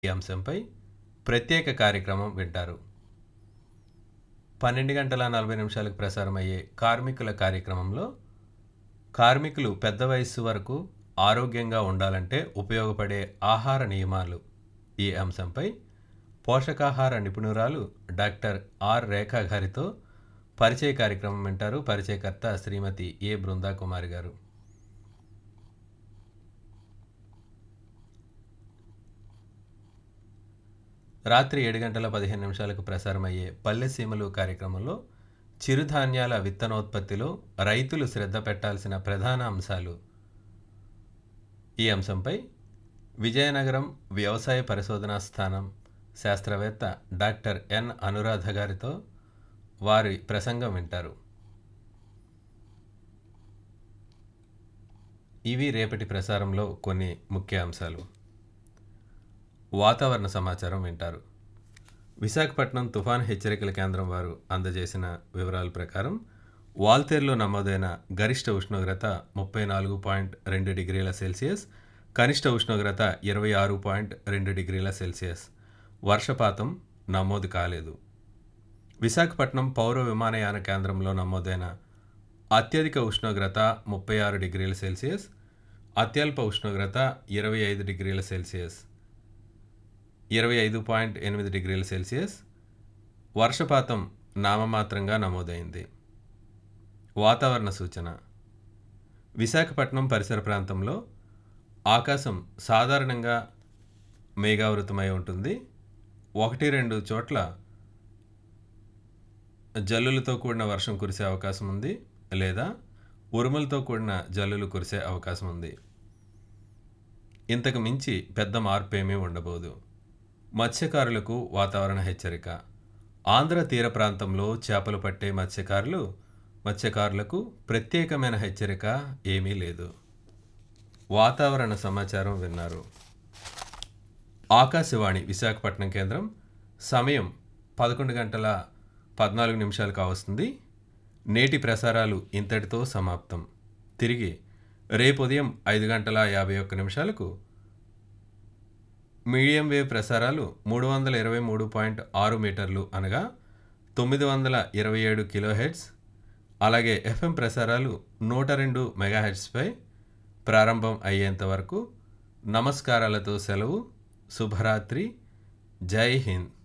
ఈ అంశంపై ప్రత్యేక కార్యక్రమం వింటారు. 12:40 ప్రసారమయ్యే కార్మికుల కార్యక్రమంలో కార్మికులు పెద్ద వయస్సు వరకు ఆరోగ్యంగా ఉండాలంటే ఉపయోగపడే ఆహార నియమాలు ఈ అంశంపై పోషకాహార నిపుణురాలు డాక్టర్ ఆర్ రేఖ గారితో పరిచయ కార్యక్రమం వింటారు. పరిచయకర్త శ్రీమతి ఏ బృందా కుమారి గారు. రాత్రి 7:15 ప్రసారమయ్యే పల్లెసీమలు కార్యక్రమంలో చిరుధాన్యాల విత్తనోత్పత్తిలో రైతులు శ్రద్ధ పెట్టాల్సిన ప్రధాన అంశాలు ఈ అంశంపై విజయనగరం వ్యవసాయ పరిశోధనా స్థానం శాస్త్రవేత్త డాక్టర్ ఎన్ అనురాధ గారితో వారి ప్రసంగం వింటారు. ఇవి రేపటి ప్రసారంలో కొన్ని ముఖ్య అంశాలు. వాతావరణ సమాచారం వింటారు. విశాఖపట్నం తుఫాన్ హెచ్చరికల కేంద్రం వారు అందజేసిన వివరాల ప్రకారం వాల్తేరులో నమోదైన గరిష్ట ఉష్ణోగ్రత 34.2 డిగ్రీల సెల్సియస్, కనిష్ట ఉష్ణోగ్రత 26.2 డిగ్రీల సెల్సియస్. వర్షపాతం నమోదు కాలేదు. విశాఖపట్నం పౌర విమానయాన కేంద్రంలో నమోదైన అత్యధిక ఉష్ణోగ్రత 36 డిగ్రీల సెల్సియస్, అత్యల్ప ఉష్ణోగ్రత 25 డిగ్రీల సెల్సియస్, 25.8 డిగ్రీల సెల్సియస్. వర్షపాతం నామమాత్రంగా నమోదైంది. వాతావరణ సూచన. విశాఖపట్నం పరిసర ప్రాంతంలో ఆకాశం సాధారణంగా మేఘావృతమై ఉంటుంది. 1-2 చోట్ల జల్లులతో కూడిన వర్షం కురిసే అవకాశం ఉంది, లేదా ఉరుములతో కూడిన జల్లులు కురిసే అవకాశం ఉంది. ఇంతకు మించి పెద్ద మార్పు ఏమీ ఉండబోదు. మత్స్యకారులకు వాతావరణ హెచ్చరిక. ఆంధ్ర తీర ప్రాంతంలో చేపలు పట్టే మత్స్యకారులకు ప్రత్యేకమైన హెచ్చరిక ఏమీ లేదు. వాతావరణ సమాచారం విన్నారు. ఆకాశవాణి విశాఖపట్నం కేంద్రం. సమయం 11:14 కావస్తుంది. నేటి ప్రసారాలు ఇంతటితో సమాప్తం. తిరిగి రేపు ఉదయం 5:51 మీడియం వేవ్ ప్రసారాలు 323.6 మీటర్లు అనగా 927 కిలోహెర్ట్జ్, అలాగే FM ప్రసారాలు 102 మెగాహెర్ట్జ్పై ప్రారంభం అయ్యేంత వరకు నమస్కారాలతో సెలవు. శుభరాత్రి. జై హింద్.